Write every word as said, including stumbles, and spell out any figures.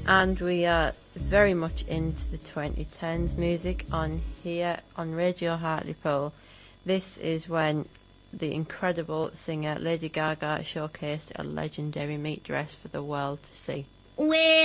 And we are very much into the twenty tens music on here on Radio Hartlepool. This is when the incredible singer Lady Gaga showcased a legendary meat dress for the world to see. Well